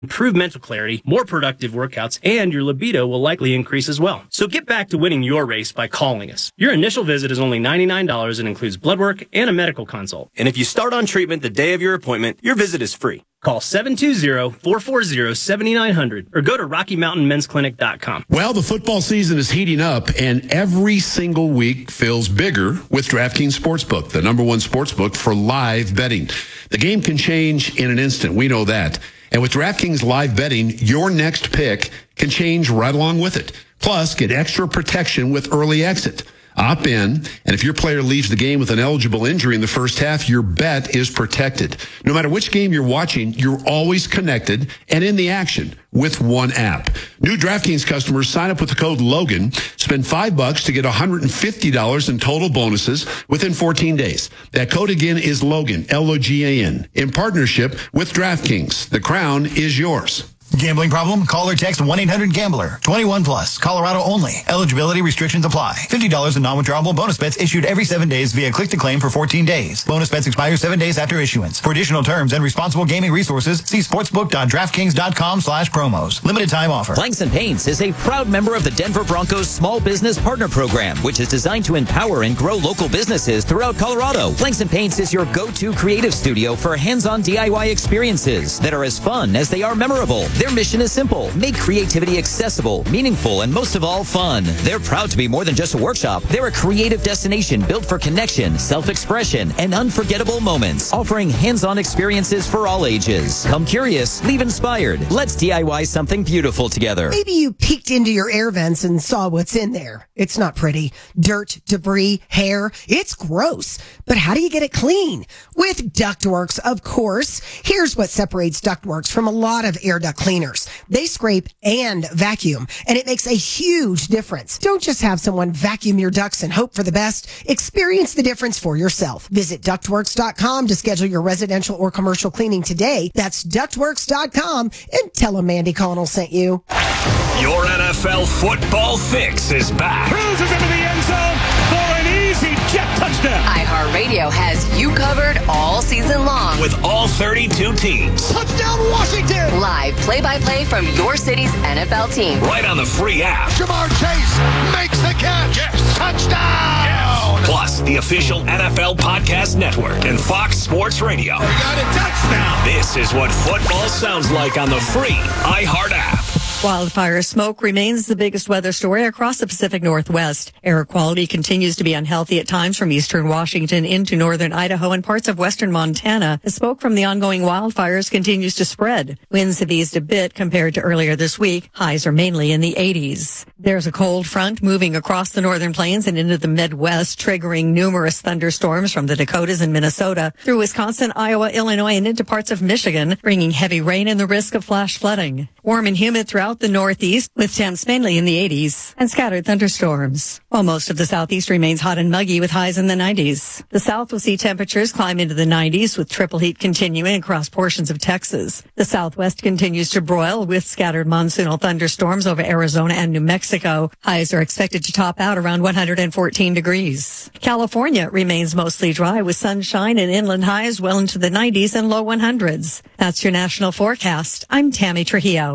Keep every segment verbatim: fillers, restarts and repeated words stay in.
improve mental clarity, more productive workouts, and your libido will likely increase as well. So get back to winning your race by calling us. Your initial visit is only ninety-nine dollars and includes blood work and a medical consult. And if you start on treatment the day of your appointment, your visit is free. Call seven two zero, four four zero, seven nine zero zero or go to rocky mountain men's clinic dot com. Well, the football season is heating up, and every single week feels bigger with DraftKings Sportsbook, the number one sportsbook for live betting. The game can change in an instant. We know that. And with DraftKings Live Betting, your next pick can change right along with it. Plus, get extra protection with early exit. Opt in, and if your player leaves the game with an eligible injury in the first half, your bet is protected. No matter which game you're watching, you're always connected and in the action with one app. New DraftKings customers sign up with the code Logan, spend five bucks to get one hundred fifty dollars in total bonuses within fourteen days. That code again is Logan, L O G A N, in partnership with DraftKings. The crown is yours. Gambling problem? Call or text one eight hundred gambler. twenty-one plus. Colorado only. Eligibility restrictions apply. fifty dollars in non-withdrawable bonus bets issued every seven days via click-to-claim for fourteen days. Bonus bets expire seven days after issuance. For additional terms and responsible gaming resources, see sportsbook.draftkings.com slash promos. Limited time offer. Blanks and Paints is a proud member of the Denver Broncos Small Business Partner Program, which is designed to empower and grow local businesses throughout Colorado. Blanks and Paints is your go-to creative studio for hands-on D I Y experiences that are as fun as they are memorable. Their mission is simple: make creativity accessible, meaningful, and most of all, fun. They're proud to be more than just a workshop. They're a creative destination built for connection, self-expression, and unforgettable moments, offering hands-on experiences for all ages. Come curious, leave inspired. Let's D I Y something beautiful together. Maybe you peeked into your air vents and saw what's in there. It's not pretty. Dirt, debris, hair. It's gross. But how do you get it clean? With Ductworks, of course. Here's what separates Ductworks from a lot of air duct cleaners. They scrape and vacuum, and it makes a huge difference. Don't just have someone vacuum your ducts and hope for the best. Experience the difference for yourself. Visit ductworks dot com to schedule your residential or commercial cleaning today. That's ductworks dot com, and tell them Mandy Connell sent you. Your N F L football fix is back. Cruises into the end zone for an easy jet touchdown. iHeartRadio has you covered all season long with all thirty-two teams. Touchdown Washington! Live play-by-play from your city's N F L team. Right on the free app. Ja'Marr Chase makes the catch. Yes. Touchdown! Yes. Plus, the official N F L Podcast Network and Fox Sports Radio. We got a touchdown! This is what football sounds like on the free iHeart app. Wildfire smoke remains the biggest weather story across the Pacific Northwest. Air quality continues to be unhealthy at times from eastern Washington into northern Idaho and parts of western Montana. The smoke from the ongoing wildfires continues to spread. Winds have eased a bit compared to earlier this week. Highs are mainly in the eighties. There's a cold front moving across the northern plains and into the Midwest, triggering numerous thunderstorms from the Dakotas and Minnesota through Wisconsin, Iowa, Illinois, and into parts of Michigan, bringing heavy rain and the risk of flash flooding. Warm and humid throughout the Northeast, with temps mainly in the eighties, and scattered thunderstorms. While most of the Southeast remains hot and muggy with highs in the nineties. The South will see temperatures climb into the nineties, with triple heat continuing across portions of Texas. The Southwest continues to broil with scattered monsoonal thunderstorms over Arizona and New Mexico. Highs are expected to top out around one hundred fourteen degrees. California remains mostly dry with sunshine and inland highs well into the nineties and low hundreds. That's your national forecast. I'm Tammy Trujillo.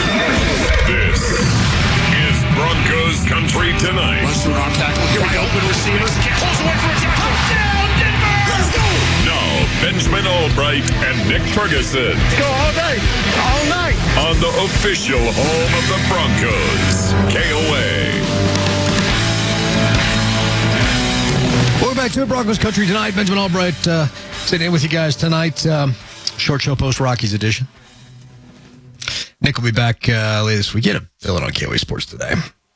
This is Broncos Country Tonight. Runs through an arm tackle. Here we go. Open receivers. Close away for a touchdown, Denver! Let's go! Now, Benjamin Albright and Nick Ferguson. Let's go all day, all night. On the official home of the Broncos, K O A. Welcome back to Broncos Country Tonight. Benjamin Albright uh, sitting in with you guys tonight. Um, short show post Rockies edition. Nick will be back uh, later this week. Get a fill it on K O A Sports today.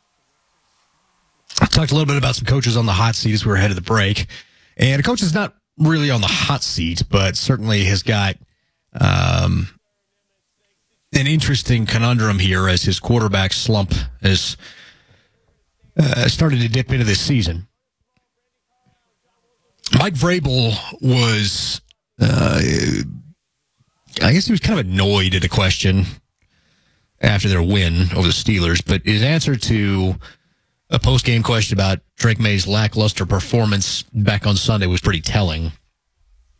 I talked a little bit about some coaches on the hot seat as we were ahead of the break. And a coach is not really on the hot seat, but certainly has got um, an interesting conundrum here as his quarterback slump has uh, started to dip into this season. Mike Vrabel was, uh, I guess he was kind of annoyed at a question after their win over the Steelers, but his answer to a post-game question about Drake May's lackluster performance back on Sunday was pretty telling.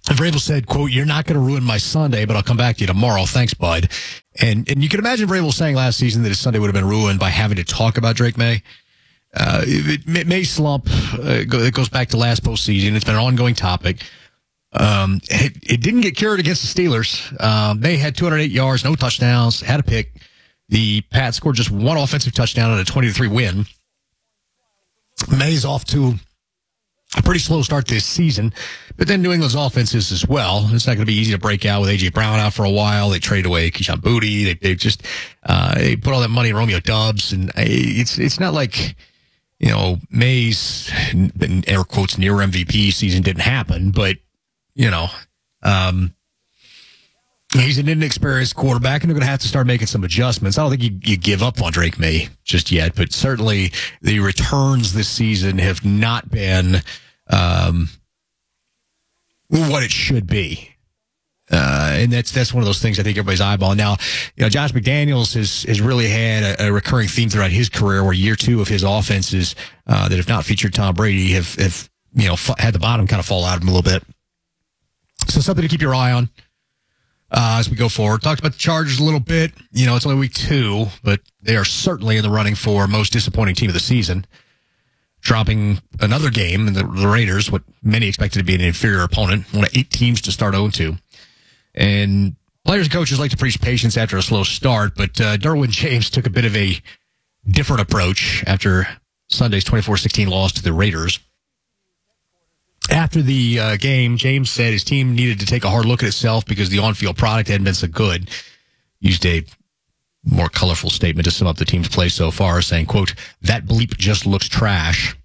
And Vrabel said, quote, "You're not going to ruin my Sunday, but I'll come back to you tomorrow. Thanks, bud." And and you can imagine Vrabel saying last season that his Sunday would have been ruined by having to talk about Drake May. Uh, it, it may slump. Uh, it goes back to last postseason. It's been an ongoing topic. Um, it, it didn't get cured against the Steelers. Um, they had two hundred eight yards, no touchdowns, had a pick. The Pats scored just one offensive touchdown in a twenty to three win. May's off to a pretty slow start this season, but then New England's offenses as well. It's not going to be easy to break out with A J Brown out for a while. They traded away Keyshawn Boutte. They, they just uh, they put all that money in Romeo Doubs, and it's it's not like, you know, May's, air quotes, near M V P season didn't happen, but, you know, um, he's an inexperienced quarterback, and they're going to have to start making some adjustments. I don't think you, you give up on Drake May just yet, but certainly the returns this season have not been um, what it should be. Uh, and that's that's one of those things I think everybody's eyeballing. Now, you know, Josh McDaniels has, has really had a, a recurring theme throughout his career where year two of his offenses uh, that have not featured Tom Brady have, have you know, f- had the bottom kind of fall out of him a little bit. So something to keep your eye on uh, as we go forward. Talked about the Chargers a little bit. You know, it's only week two, but they are certainly in the running for most disappointing team of the season, dropping another game in the, the Raiders, what many expected to be an inferior opponent, one of eight teams to start oh and two. And players and coaches like to preach patience after a slow start, but uh, Derwin James took a bit of a different approach after Sunday's twenty-four sixteen loss to the Raiders. After the uh, game, James said his team needed to take a hard look at itself because the on-field product hadn't been so good. Used a more colorful statement to sum up the team's play so far, saying, quote, "That bleep just looks trash."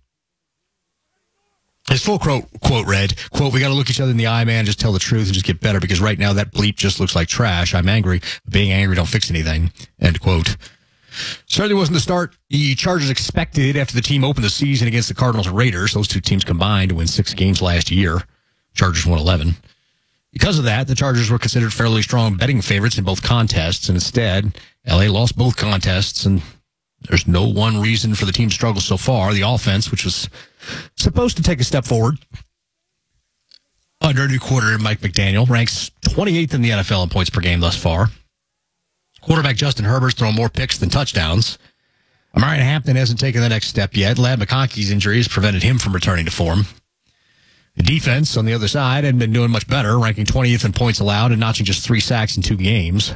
His full quote, quote read, quote, "We got to look each other in the eye, man, just tell the truth and just get better because right now that bleep just looks like trash. I'm angry. But being angry don't fix anything." End quote. Certainly wasn't the start the Chargers expected after the team opened the season against the Cardinals and Raiders. Those two teams combined to win six games last year. Chargers won eleven. Because of that, the Chargers were considered fairly strong betting favorites in both contests, and instead, L A lost both contests, and there's no one reason for the team's struggle so far. The offense, which was supposed to take a step forward under new quarter Mike McDaniel, ranks twenty-eighth in the N F L in points per game thus far. Quarterback Justin Herbert's thrown more picks than touchdowns. Amarian Hampton hasn't taken the next step yet. Ladd McConkey's injury has prevented him from returning to form. The defense on the other side hadn't been doing much better, ranking twentieth in points allowed and notching just three sacks in two games.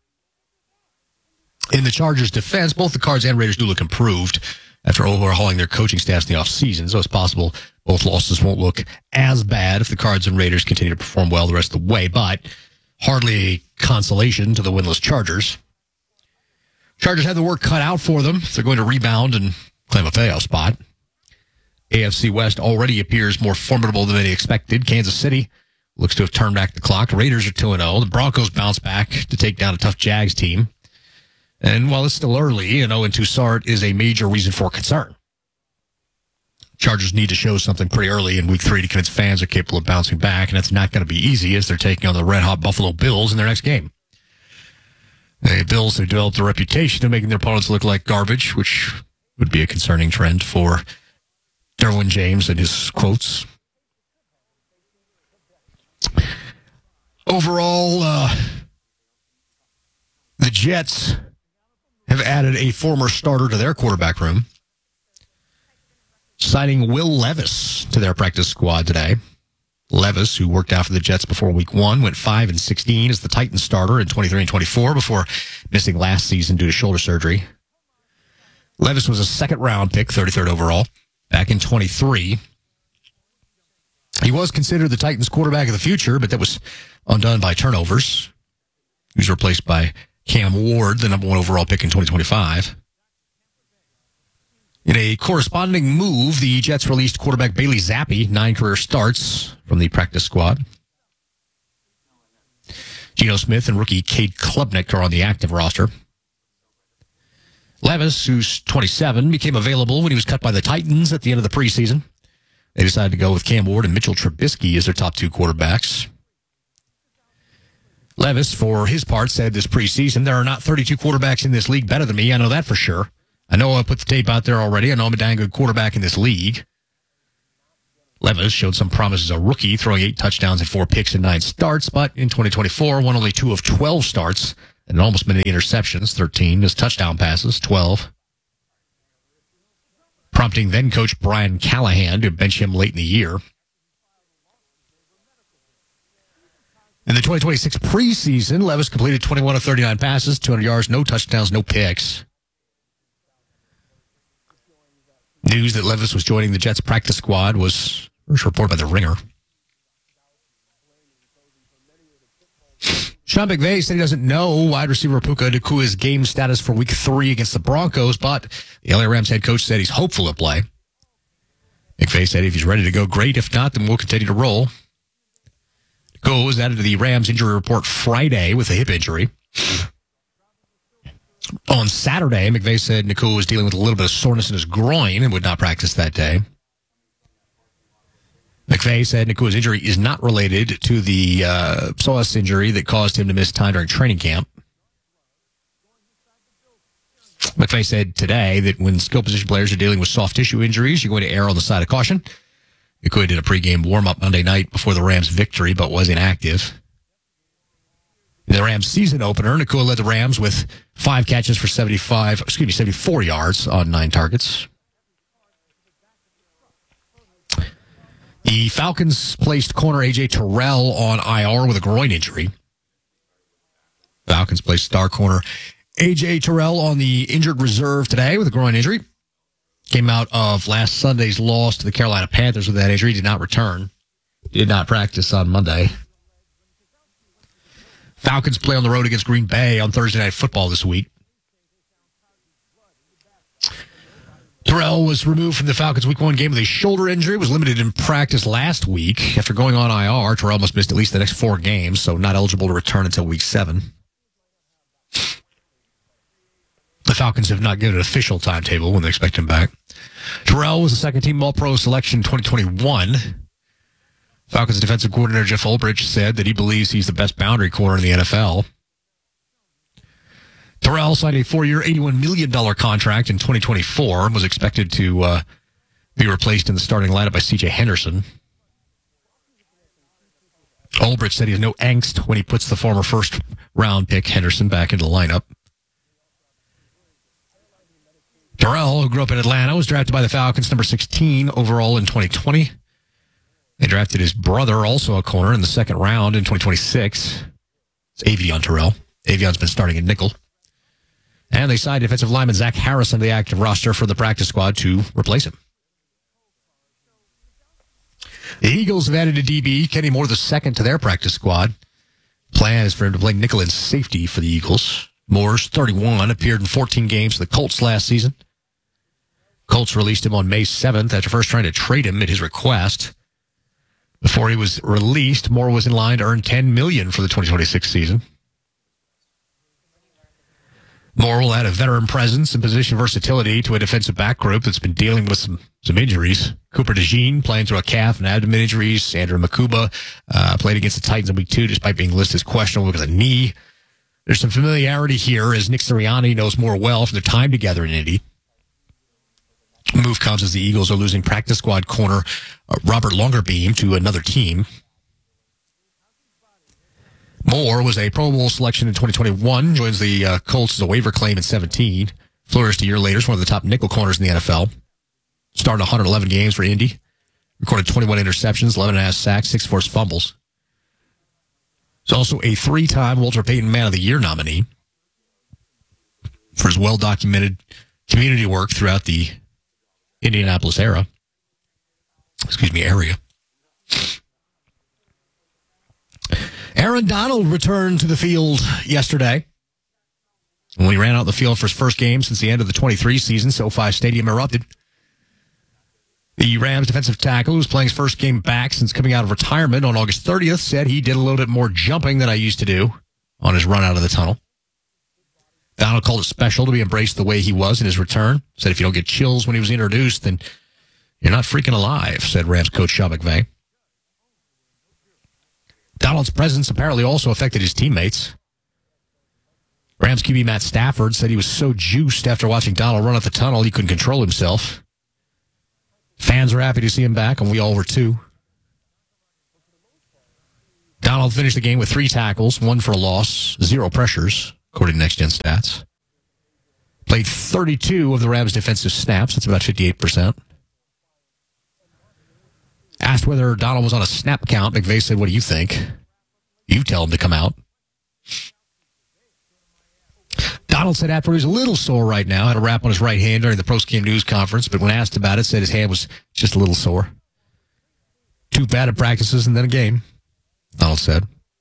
In the Chargers' defense, both the Cards and Raiders do look improved after overhauling their coaching staffs in the offseason, so it's possible both losses won't look as bad if the Cards and Raiders continue to perform well the rest of the way, but hardly a consolation to the winless Chargers. Chargers have the work cut out for them if they're going to rebound and claim a playoff spot. A F C West already appears more formidable than they expected. Kansas City looks to have turned back the clock. Raiders are two and oh. The Broncos bounce back to take down a tough Jags team. And while it's still early, an oh and two start is a major reason for concern. Chargers need to show something pretty early in week three to convince fans are capable of bouncing back, and that's not going to be easy as they're taking on the red-hot Buffalo Bills in their next game. The Bills have developed a reputation of making their opponents look like garbage, which would be a concerning trend for Derwin James and his quotes. Overall, uh, the Jets have added a former starter to their quarterback room, signing Will Levis to their practice squad today. Levis, who worked out for the Jets before week one, went five and sixteen as the Titans starter in twenty-three and twenty-four before missing last season due to shoulder surgery. Levis was a second round pick, thirty-third overall, back in twenty-three. He was considered the Titans quarterback of the future, but that was undone by turnovers. He was replaced by Cam Ward, the number one overall pick in twenty twenty-five. In a corresponding move, the Jets released quarterback Bailey Zappi, nine career starts from the practice squad. Geno Smith and rookie Cade Klubnik are on the active roster. Levis, who's twenty-seven, became available when he was cut by the Titans at the end of the preseason. They decided to go with Cam Ward and Mitchell Trubisky as their top two quarterbacks. Levis, for his part, said this preseason, "There are not thirty-two quarterbacks in this league better than me. I know that for sure. I know I put the tape out there already. I know I'm a dang good quarterback in this league." Levis showed some promise as a rookie, throwing eight touchdowns and four picks in nine starts, but in twenty twenty-four, won only two of twelve starts and almost many interceptions, thirteen. His touchdown passes, twelve. Prompting then-coach Brian Callahan to bench him late in the year. In the twenty twenty-six preseason, Levis completed twenty-one of thirty-nine passes, two hundred yards, no touchdowns, no picks. News that Levis was joining the Jets practice squad was first reported by The Ringer. Sean McVay said he doesn't know wide receiver Puka Nacua's game status for week three against the Broncos, but the L A Rams head coach said he's hopeful to play. McVay said if he's ready to go, great. If not, then we'll continue to roll. Nakua was added to the Rams injury report Friday with a hip injury. On Saturday, McVay said Nakua was dealing with a little bit of soreness in his groin and would not practice that day. McVay said Nakua's injury is not related to the uh, psoas injury that caused him to miss time during training camp. McVay said today that when skill position players are dealing with soft tissue injuries, you're going to err on the side of caution. Nakua did a pregame warm-up Monday night before the Rams' victory, but was inactive. In the Rams season opener, Nakua led the Rams with five catches for seventy-five, excuse me, seventy-four yards on nine targets. The Falcons placed corner A J Terrell on I R with a groin injury. Falcons placed star corner A J Terrell on the injured reserve today with a groin injury. Came out of last Sunday's loss to the Carolina Panthers with that injury. Did not return. Did not practice on Monday. Falcons play on the road against Green Bay on Thursday Night Football this week. Terrell was removed from the Falcons' Week one game with a shoulder injury, was limited in practice last week. After going on I R, Terrell must miss at least the next four games, so not eligible to return until Week seven. The Falcons have not given an official timetable when they expect him back. Terrell was a second-team All-Pro selection in twenty twenty-one. Falcons defensive coordinator Jeff Ulbrich said that he believes he's the best boundary corner in the N F L. Terrell signed a four-year, eighty-one million dollars contract in twenty twenty-four and was expected to uh, be replaced in the starting lineup by C J Henderson. Ulbrich said he has no angst when he puts the former first-round pick Henderson back into the lineup. Terrell, who grew up in Atlanta, was drafted by the Falcons, number sixteen overall in twenty twenty. They drafted his brother, also a corner, in the second round in twenty twenty-six. It's Avion Terrell. Avion's been starting at nickel. And they signed defensive lineman Zach Harrison to the active roster for the practice squad to replace him. The Eagles have added a D B, Kenny Moore the second, to their practice squad. Plan is for him to play nickel and safety for the Eagles. Moore's thirty-one, appeared in fourteen games for the Colts last season. Colts released him on May seventh after first trying to trade him at his request. Before he was released, Moore was in line to earn ten million dollars for the twenty twenty-six season. Moore will add a veteran presence and position versatility to a defensive back group that's been dealing with some, some injuries. Cooper DeJean playing through a calf and abdomen injuries. Andrew Makuba uh, played against the Titans in week two despite being listed as questionable because of knee. There's some familiarity here as Nick Sirianni knows Moore well from their time together in Indy. Move comes as the Eagles are losing practice squad corner uh, Robert Longerbeam to another team. Moore was a Pro Bowl selection in twenty twenty-one, joins the uh, Colts as a waiver claim in seventeen. Flourished a year later as one of the top nickel corners in the N F L. Started one hundred eleven games for Indy. Recorded twenty-one interceptions, eleven and a half sacks, six forced fumbles. He's also a three-time Walter Payton Man of the Year nominee for his well-documented community work throughout the Indianapolis era. Excuse me, area. Aaron Donald returned to the field yesterday. When he ran out the field for his first game since the end of the twenty-three season, SoFi Stadium erupted. The Rams defensive tackle, who's playing his first game back since coming out of retirement on August thirtieth, said he did a little bit more jumping than I used to do on his run out of the tunnel. Donald called it special to be embraced the way he was in his return. Said if you don't get chills when he was introduced, then you're not freaking alive, said Rams coach Sean McVay. Donald's presence apparently also affected his teammates. Rams Q B Matt Stafford said he was so juiced after watching Donald run up the tunnel he couldn't control himself. Fans were happy to see him back, and we all were too. Donald finished the game with three tackles, one for a loss, zero pressures, according to Next Gen Stats. Played thirty-two of the Rams' defensive snaps. That's about fifty-eight percent. Asked whether Donald was on a snap count, McVay said, "What do you think? You tell him to come out." Donald said after he was a little sore right now, had a wrap on his right hand during the post-game news conference, but when asked about it, said his hand was just a little sore. Two bad at practices and then a game, Donald said.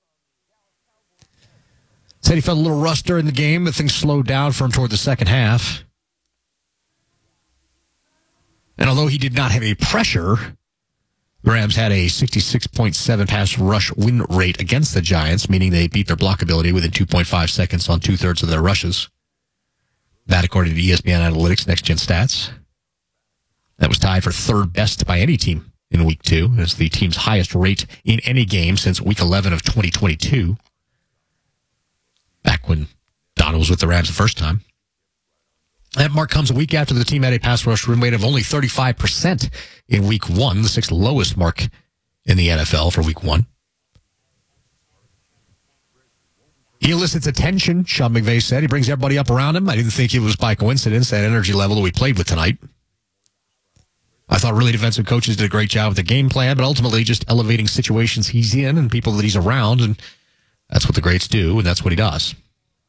Said he felt a little rust during the game, but things slowed down for him toward the second half. And although he did not have a pressure, the Rams had a sixty-six point seven pass rush win rate against the Giants, meaning they beat their blockability within two point five seconds on two-thirds of their rushes. That, according to E S P N Analytics, Next Gen Stats. That was tied for third best by any team in Week two. It's the team's highest rate in any game since Week eleven of twenty twenty-two. Back when Donald was with the Rams the first time. That mark comes a week after the team had a pass rush win rate of only thirty-five percent in Week one, the sixth lowest mark in the N F L for Week one. He elicits attention, Sean McVay said. He brings everybody up around him. I didn't think it was by coincidence, that energy level that we played with tonight. I thought really defensive coaches did a great job with the game plan, but ultimately just elevating situations he's in and people that he's around, and that's what the greats do, and that's what he does.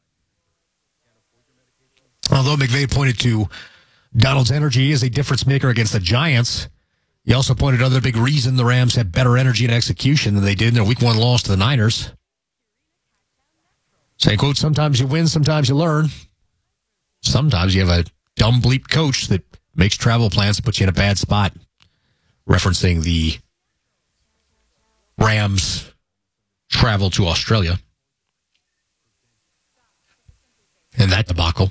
Although McVay pointed to Donald's energy as a difference maker against the Giants, he also pointed to another big reason the Rams had better energy and execution than they did in their Week one loss to the Niners. Saying, quote, "Sometimes you win, sometimes you learn. Sometimes you have a dumb bleep coach that makes travel plans to put you in a bad spot." Referencing the Rams' travel to Australia. And that debacle.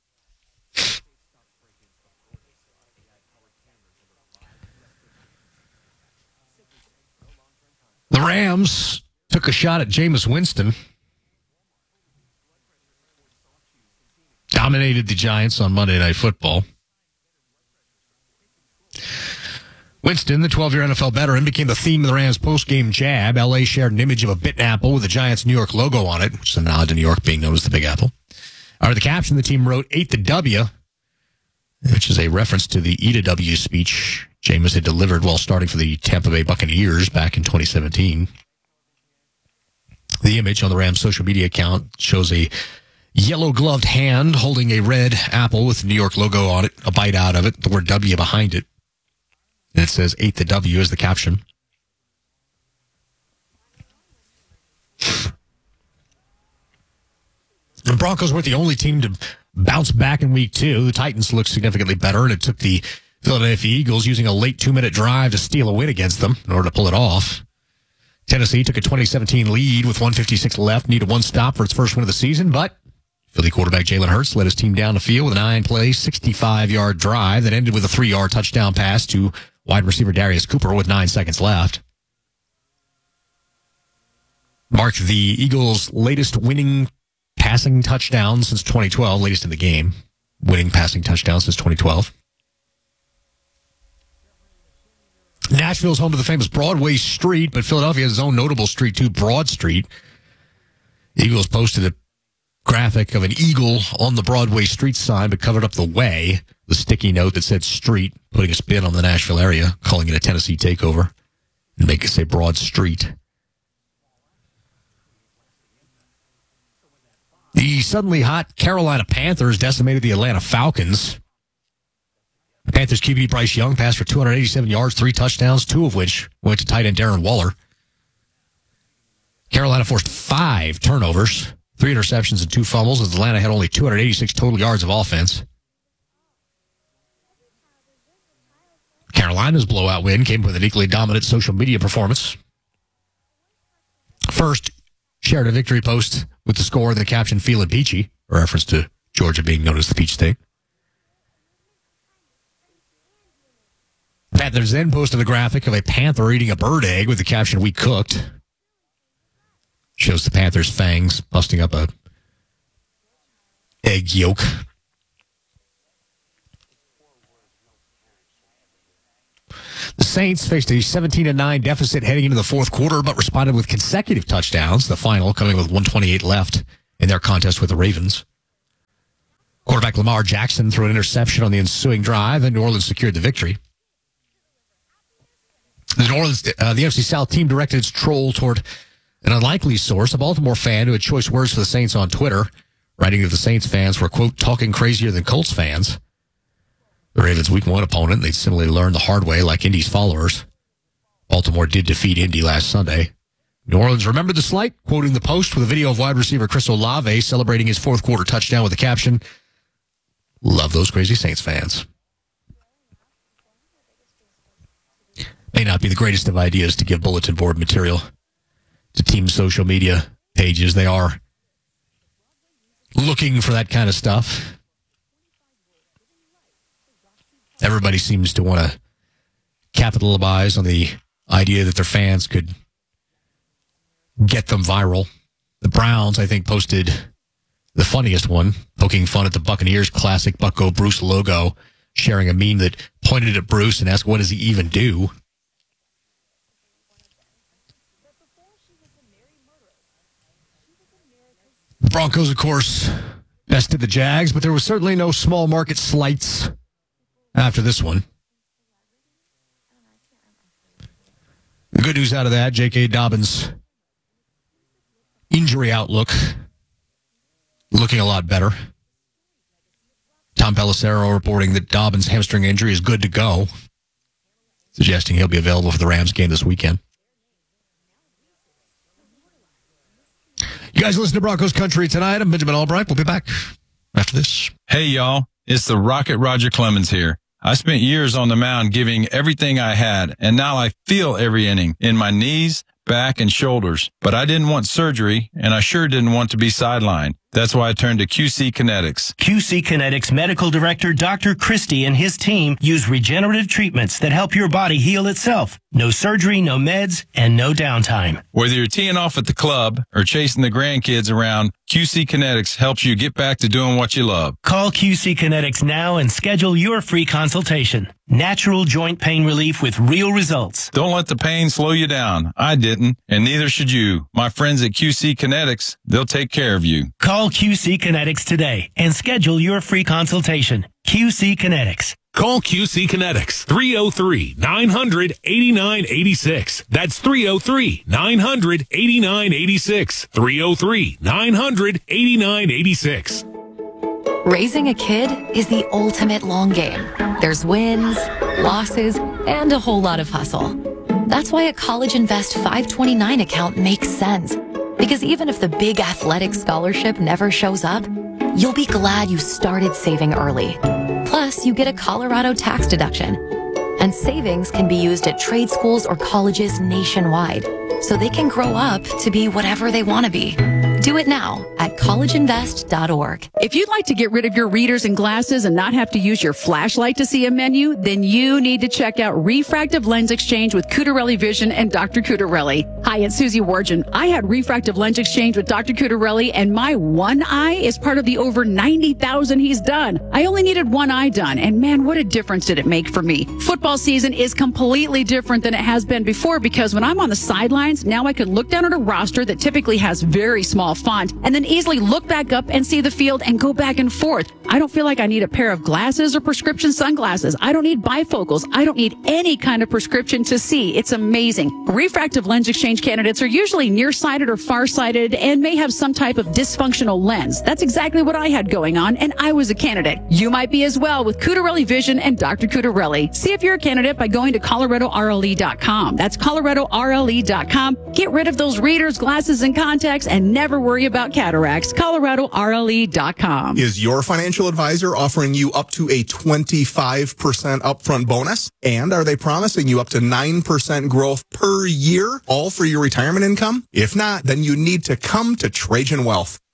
The Rams took a shot at Jameis Winston. Dominated the Giants on Monday Night Football. Winston, the twelve-year N F L veteran, became the theme of the Rams' post-game jab. L A shared an image of a bitten apple with the Giants' New York logo on it, which is a nod to New York being known as the Big Apple. Or the caption, the team wrote, "Ate the W," which is a reference to the Eat a W speech Jameis had delivered while starting for the Tampa Bay Buccaneers back in twenty seventeen. The image on the Rams' social media account shows a yellow-gloved hand holding a red apple with the New York logo on it, a bite out of it, the word W behind it. And it says, "Ate the W" as the caption. The Broncos weren't the only team to bounce back in Week two. The Titans looked significantly better, and it took the Philadelphia Eagles using a late two-minute drive to steal a win against them in order to pull it off. Tennessee took a twenty seventeen lead with one fifty-six left, needed one stop for its first win of the season, but Philly quarterback Jalen Hurts led his team down the field with a nine-play, sixty-five-yard drive that ended with a three-yard touchdown pass to wide receiver Darius Cooper with nine seconds left. Marked the Eagles' latest winning passing touchdown since twenty twelve, latest in the game. Winning passing touchdown since twenty twelve. Nashville's home to the famous Broadway Street, but Philadelphia has its own notable street too, Broad Street. Eagles posted a graphic of an eagle on the Broadway Street sign, but covered up the way, the sticky note that said street, putting a spin on the Nashville area, calling it a Tennessee takeover, and make it say Broad Street. The suddenly hot Carolina Panthers decimated the Atlanta Falcons. Panthers Q B Bryce Young passed for two hundred eighty-seven yards, three touchdowns, two of which went to tight end Darren Waller. Carolina forced five turnovers, three interceptions and two fumbles, as Atlanta had only two hundred eighty-six total yards of offense. Carolina's blowout win came with an equally dominant social media performance. First, shared a victory post with the score and the caption, "Feelin' Peachy," a reference to Georgia being known as the Peach State. Panthers then posted a graphic of a panther eating a bird egg with the caption, "We cooked." Shows the Panthers' fangs busting up a egg yolk. Saints faced a seventeen to nine deficit heading into the fourth quarter, but responded with consecutive touchdowns, the final coming with one twenty-eight left in their contest with the Ravens. Quarterback Lamar Jackson threw an interception on the ensuing drive, and New Orleans secured the victory. The New Orleans, uh, the N F C South team directed its troll toward an unlikely source, a Baltimore fan who had choice words for the Saints on Twitter, writing that the Saints fans were, quote, talking crazier than Colts fans. The Ravens' week one opponent, they'd similarly learned the hard way like Indy's followers. Baltimore did defeat Indy last Sunday. New Orleans remembered the slight, quoting the Post with a video of wide receiver Chris Olave celebrating his fourth quarter touchdown with the caption, "Love those crazy Saints fans." May not be the greatest of ideas to give bulletin board material to team social media pages. They are looking for that kind of stuff. Everybody seems to want to capitalize on the idea that their fans could get them viral. The Browns, I think, posted the funniest one, poking fun at the Buccaneers classic Bucko Bruce logo, sharing a meme that pointed at Bruce and asked, what does he even do? The Broncos, of course, bested the Jags, but there was certainly no small market slights after this one. The good news out of that, J K. Dobbins' injury outlook looking a lot better. Tom Pelissero reporting that Dobbins' hamstring injury is good to go, suggesting he'll be available for the Rams game this weekend. You guys listen to Broncos Country tonight. I'm Benjamin Albright. We'll be back after this. Hey, y'all. It's the Rocket Roger Clemens here. I spent years on the mound giving everything I had, and now I feel every inning in my knees, back, and shoulders. But I didn't want surgery, and I sure didn't want to be sidelined. That's why I turned to Q C Kinetics. Q C Kinetics Medical Director Doctor Christie and his team use regenerative treatments that help your body heal itself. No surgery, no meds, and no downtime. Whether you're teeing off at the club or chasing the grandkids around, Q C Kinetics helps you get back to doing what you love. Call Q C Kinetics now and schedule your free consultation. Natural joint pain relief with real results. Don't let the pain slow you down. I didn't, and neither should you. My friends at Q C Kinetics, they'll take care of you. Call Q C Kinetics today and schedule your free consultation. Q C Kinetics. Call Q C Kinetics, three oh three, nine hundred, eighty-nine eighty-six. That's three oh three, nine hundred, eighty-nine eighty-six. three oh three, nine hundred, eighty-nine eighty-six. Raising a kid is the ultimate long game. There's wins, losses, and a whole lot of hustle. That's why a College Invest five twenty-nine account makes sense. Because even if the big athletic scholarship never shows up, you'll be glad you started saving early. Plus, you get a Colorado tax deduction. And savings can be used at trade schools or colleges nationwide, so they can grow up to be whatever they want to be. Do it now at college invest dot org. If you'd like to get rid of your readers and glasses and not have to use your flashlight to see a menu, then you need to check out Refractive Lens Exchange with Cutarelli Vision and Doctor Cutarelli. Hi, it's Susie Wargin. I had Refractive Lens Exchange with Doctor Cutarelli, and my one eye is part of the over ninety thousand he's done. I only needed one eye done, and man, what a difference did it make for me. Football season is completely different than it has been before, because when I'm on the sidelines, now I can look down at a roster that typically has very small font and then easily look back up and see the field and go back and forth. I don't feel like I need a pair of glasses or prescription sunglasses. I don't need bifocals. I don't need any kind of prescription to see. It's amazing. Refractive Lens Exchange candidates are usually nearsighted or farsighted and may have some type of dysfunctional lens. That's exactly what I had going on, and I was a candidate. You might be as well with Cutarelli Vision and Doctor Cutarelli. See if you're a candidate by going to colorado R L E dot com. That's colorado R L E dot com. Get rid of those readers, glasses, and contacts and never worry about cataracts. colorado R L E dot com. Is your financial advisor offering you up to a twenty-five percent upfront bonus? And are they promising you up to nine percent growth per year, all for your retirement income? If not, then you need to come to Trajan Wealth.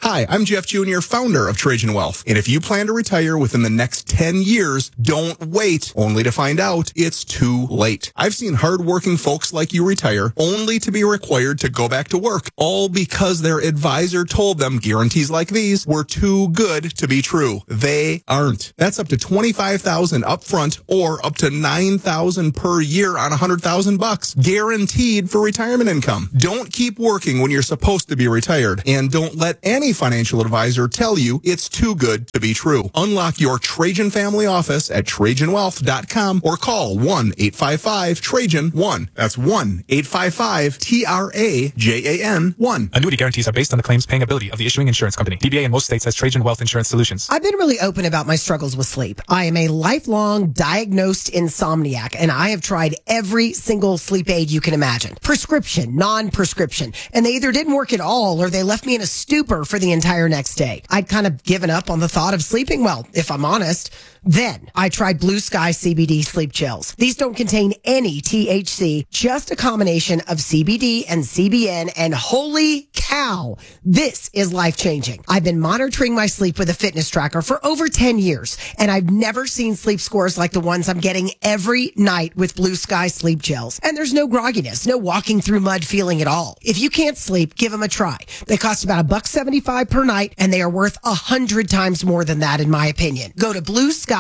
Hi, I'm Jeff Junior, founder of Trajan Wealth. And if you plan to retire within the next ten years, don't wait only to find out it's too late. I've seen hardworking folks like you retire only to be required to go back to work, all because their advisor told them guarantees like these were too good to be true. They aren't. That's up to twenty-five thousand dollars upfront or up to nine thousand dollars per year on one hundred thousand bucks, guaranteed for retirement income. Don't keep working when you're supposed to be retired, and don't let any financial advisor tell you it's too good to be true. Unlock your Trajan family office at Trajan Wealth dot com or call one eight five five Trajan one. That's one eight five five T R A J A N one. Annuity guarantees are based on the claims paying ability of the issuing insurance company. D B A in most states has Trajan Wealth Insurance Solutions. I've been really open about my struggles with sleep. I am a lifelong diagnosed insomniac, and I have tried every single sleep aid you can imagine. Prescription, non-prescription. And they either didn't work at all or they left me in a stupor for the entire next day. I'd kind of given up on the thought of sleeping well, if I'm honest. Then I tried Blue Sky C B D Sleep Chills. These don't contain any T H C, just a combination of C B D and C B N, and holy cow, this is life-changing. I've been monitoring my sleep with a fitness tracker for over ten years, and I've never seen sleep scores like the ones I'm getting every night with Blue Sky Sleep Chills. And there's no grogginess, no walking through mud feeling at all. If you can't sleep, give them a try. They cost about a buck seventy-five per night, and they are worth a hundred times more than that, in my opinion. Go to Blue Sky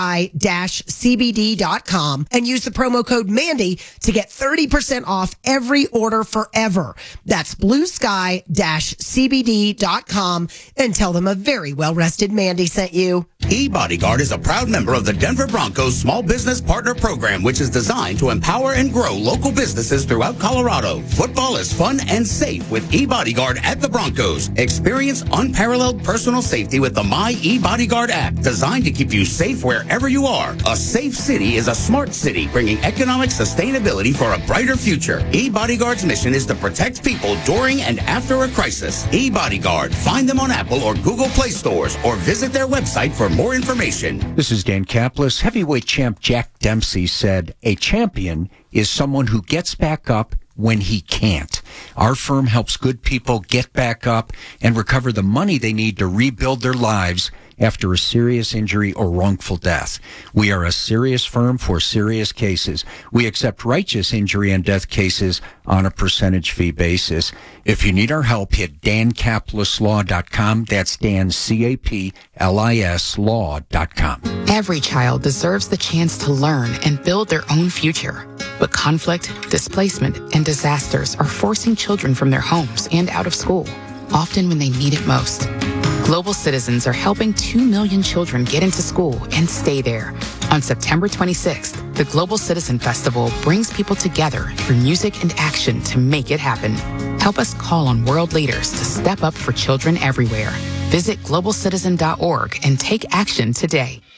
C B D dot com and use the promo code Mandy to get thirty percent off every order forever. That's Blue Sky C B D dot com and tell them a very well-rested Mandy sent you. eBodyguard is a proud member of the Denver Broncos Small Business Partner Program, which is designed to empower and grow local businesses throughout Colorado. Football is fun and safe with eBodyguard at the Broncos. Experience unparalleled personal safety with the My eBodyguard app, designed to keep you safe wherever you are. A safe city is a smart city, bringing economic sustainability for a brighter future. eBodyguard's mission is to protect people during and after a crisis. eBodyguard. Find them on Apple or Google Play stores or visit their website for more information. This is Dan Kaplis. Heavyweight champ Jack Dempsey said, "A champion is someone who gets back up when he can't." Our firm helps good people get back up and recover the money they need to rebuild their lives after a serious injury or wrongful death. We are a serious firm for serious cases. We accept righteous injury and death cases on a percentage fee basis. If you need our help, hit Dan Kaplis Law dot com. That's Dan, C A P L I S Law dot com. Every child deserves the chance to learn and build their own future. But conflict, displacement, and disasters are forcing children from their homes and out of school, often when they need it most. Global Citizens are helping two million children get into school and stay there. On September twenty-sixth, the Global Citizen Festival brings people together through music and action to make it happen. Help us call on world leaders to step up for children everywhere. Visit global citizen dot org and take action today.